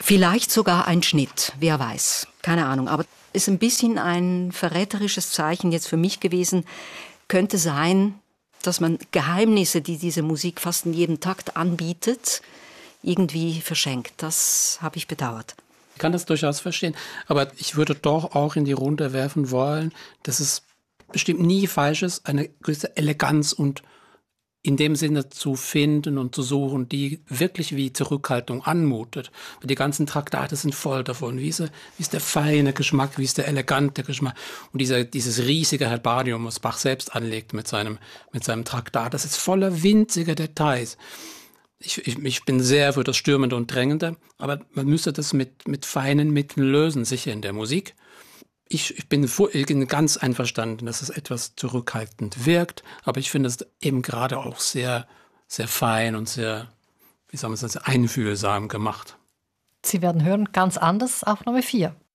Vielleicht sogar ein Schnitt, wer weiß, keine Ahnung. Aber ist ein bisschen ein verräterisches Zeichen jetzt für mich gewesen. Könnte sein, dass man Geheimnisse, die diese Musik fast in jedem Takt anbietet, irgendwie verschenkt. Das habe ich bedauert. Ich kann das durchaus verstehen, aber ich würde doch auch in die Runde werfen wollen, dass es bestimmt nie falsch ist, eine gewisse Eleganz und in dem Sinne zu finden und zu suchen, die wirklich wie Zurückhaltung anmutet. Die ganzen Traktate sind voll davon. Wie ist der feine Geschmack, wie ist der elegante Geschmack. Und dieses riesige Herbarium, was Bach selbst anlegt mit seinem Traktat, das ist voller winziger Details. Ich bin sehr für das Stürmende und Drängende, aber man müsste das mit feinen Mitteln lösen, sicher in der Musik. Ich bin ganz einverstanden, dass es etwas zurückhaltend wirkt, aber ich finde es eben gerade auch sehr, sehr fein und sehr, wie soll man sagen, einfühlsam gemacht. Sie werden hören, ganz anders auf Nummer 4.